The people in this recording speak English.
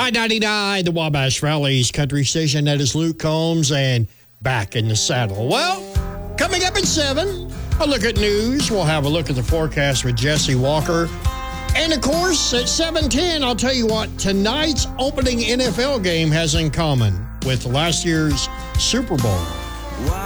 I-99, the Wabash Valley's country station. That is Luke Combs and Back in the Saddle. Well, coming up at 7, a look at news. We'll have a look at the forecast with Jesse Walker. And, of course, at 7:10, I'll tell you what tonight's opening NFL game has in common with last year's Super Bowl.